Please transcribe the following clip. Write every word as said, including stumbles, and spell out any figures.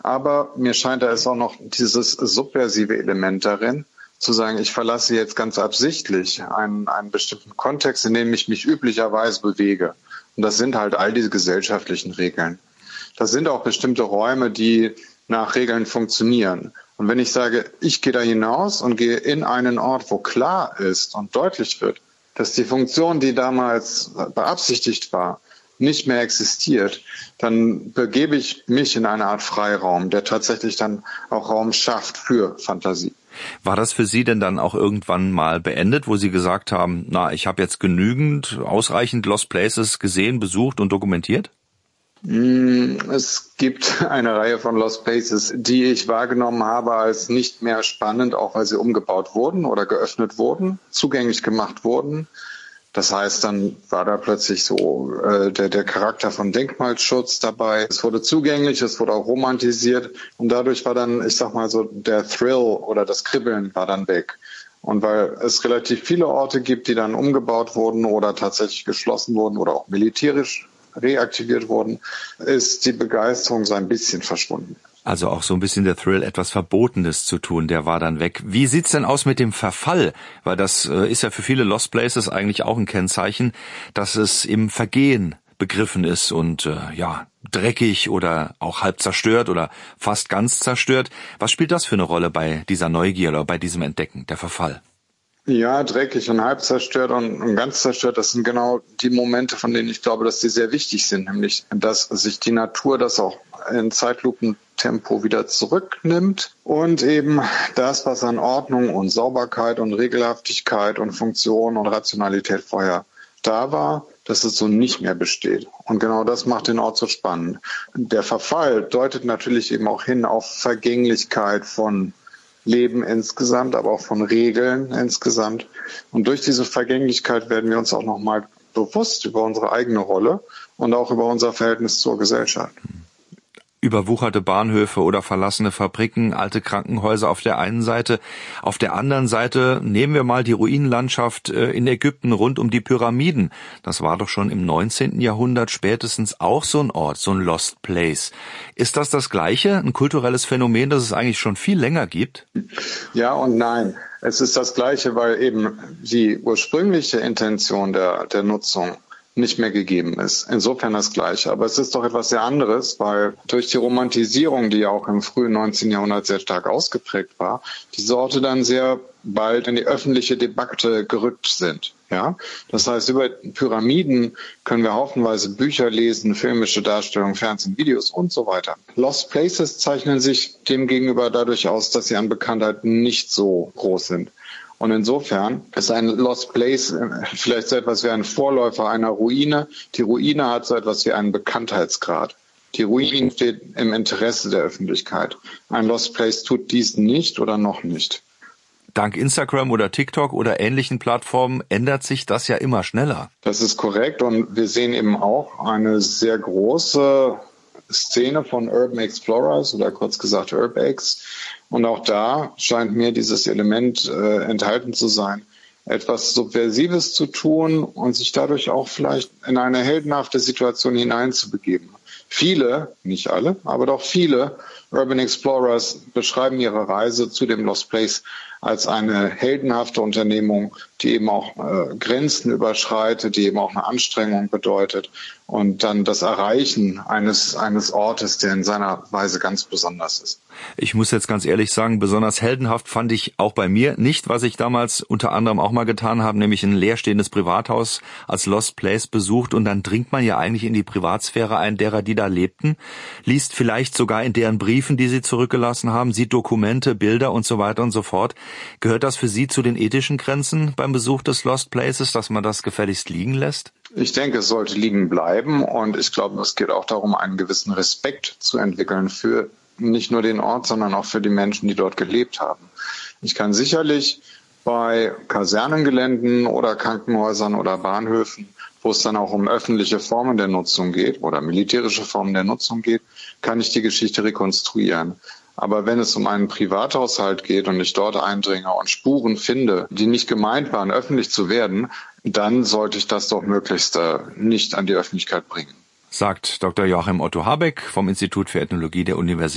Aber mir scheint, da ist auch noch dieses subversive Element darin, zu sagen, ich verlasse jetzt ganz absichtlich einen, einen bestimmten Kontext, in dem ich mich üblicherweise bewege. Und das sind halt all diese gesellschaftlichen Regeln. Das sind auch bestimmte Räume, die nach Regeln funktionieren. Und wenn ich sage, ich gehe da hinaus und gehe in einen Ort, wo klar ist und deutlich wird, dass die Funktion, die damals beabsichtigt war, nicht mehr existiert, dann begebe ich mich in eine Art Freiraum, der tatsächlich dann auch Raum schafft für Fantasie. War das für Sie denn dann auch irgendwann mal beendet, wo Sie gesagt haben, na, ich habe jetzt genügend, ausreichend Lost Places gesehen, besucht und dokumentiert? Es gibt eine Reihe von Lost Places, die ich wahrgenommen habe als nicht mehr spannend, auch weil sie umgebaut wurden oder geöffnet wurden, zugänglich gemacht wurden. Das heißt, dann war da plötzlich so äh, der, der Charakter von Denkmalschutz dabei. Es wurde zugänglich, es wurde auch romantisiert und dadurch war dann, ich sag mal so, der Thrill oder das Kribbeln war dann weg. Und weil es relativ viele Orte gibt, die dann umgebaut wurden oder tatsächlich geschlossen wurden oder auch militärisch reaktiviert wurden, ist die Begeisterung so ein bisschen verschwunden. Also auch so ein bisschen der Thrill, etwas Verbotenes zu tun, der war dann weg. Wie sieht's denn aus mit dem Verfall? Weil das äh, ist ja für viele Lost Places eigentlich auch ein Kennzeichen, dass es im Vergehen begriffen ist und äh, ja, dreckig oder auch halb zerstört oder fast ganz zerstört. Was spielt das für eine Rolle bei dieser Neugier oder bei diesem Entdecken, der Verfall? Ja, dreckig und halb zerstört und, und ganz zerstört, das sind genau die Momente, von denen ich glaube, dass die sehr wichtig sind, nämlich, dass sich die Natur das auch in Zeitlupentempo wieder zurücknimmt und eben das, was an Ordnung und Sauberkeit und Regelhaftigkeit und Funktion und Rationalität vorher da war, dass es so nicht mehr besteht. Und genau das macht den Ort so spannend. Der Verfall deutet natürlich eben auch hin auf Vergänglichkeit von Leben insgesamt, aber auch von Regeln insgesamt. Und durch diese Vergänglichkeit werden wir uns auch nochmal bewusst über unsere eigene Rolle und auch über unser Verhältnis zur Gesellschaft. Überwucherte Bahnhöfe oder verlassene Fabriken, alte Krankenhäuser auf der einen Seite. Auf der anderen Seite nehmen wir mal die Ruinenlandschaft in Ägypten rund um die Pyramiden. Das war doch schon im neunzehnten Jahrhundert spätestens auch so ein Ort, so ein Lost Place. Ist das das Gleiche, ein kulturelles Phänomen, das es eigentlich schon viel länger gibt? Ja und nein. Es ist das Gleiche, weil eben die ursprüngliche Intention der, der Nutzung nicht mehr gegeben ist. Insofern das Gleiche. Aber es ist doch etwas sehr anderes, weil durch die Romantisierung, die ja auch im frühen neunzehnten Jahrhundert sehr stark ausgeprägt war, diese Orte dann sehr bald in die öffentliche Debatte gerückt sind. Ja, das heißt, über Pyramiden können wir haufenweise Bücher lesen, filmische Darstellungen, Fernsehen, Videos und so weiter. Lost Places zeichnen sich demgegenüber dadurch aus, dass sie an Bekanntheit nicht so groß sind. Und insofern ist ein Lost Place vielleicht so etwas wie ein Vorläufer einer Ruine. Die Ruine hat so etwas wie einen Bekanntheitsgrad. Die Ruine steht im Interesse der Öffentlichkeit. Ein Lost Place tut dies nicht oder noch nicht. Dank Instagram oder TikTok oder ähnlichen Plattformen ändert sich das ja immer schneller. Das ist korrekt und wir sehen eben auch eine sehr große Szene von Urban Explorers oder kurz gesagt Urbex. Und auch da scheint mir dieses Element äh, enthalten zu sein, etwas Subversives zu tun und sich dadurch auch vielleicht in eine heldenhafte Situation hineinzubegeben. Viele, nicht alle, aber doch viele Urban Explorers beschreiben ihre Reise zu dem Lost Place als eine heldenhafte Unternehmung, die eben auch äh, Grenzen überschreitet, die eben auch eine Anstrengung bedeutet und dann das Erreichen eines eines Ortes, der in seiner Weise ganz besonders ist. Ich muss jetzt ganz ehrlich sagen, besonders heldenhaft fand ich auch bei mir nicht, was ich damals unter anderem auch mal getan habe, nämlich ein leerstehendes Privathaus als Lost Place besucht und dann dringt man ja eigentlich in die Privatsphäre ein derer, die da lebten, liest vielleicht sogar in deren Briefen, die sie zurückgelassen haben, sieht Dokumente, Bilder und so weiter und so fort. Gehört das für Sie zu den ethischen Grenzen beim Besuch des Lost Places, dass man das gefälligst liegen lässt? Ich denke, es sollte liegen bleiben und ich glaube, es geht auch darum, einen gewissen Respekt zu entwickeln für nicht nur den Ort, sondern auch für die Menschen, die dort gelebt haben. Ich kann sicherlich bei Kasernengeländen oder Krankenhäusern oder Bahnhöfen, wo es dann auch um öffentliche Formen der Nutzung geht oder militärische Formen der Nutzung geht, kann ich die Geschichte rekonstruieren. Aber wenn es um einen Privathaushalt geht und ich dort eindringe und Spuren finde, die nicht gemeint waren, öffentlich zu werden, dann sollte ich das doch möglichst nicht an die Öffentlichkeit bringen. Sagt Doktor Joachim Otto Habeck vom Institut für Ethnologie der Universität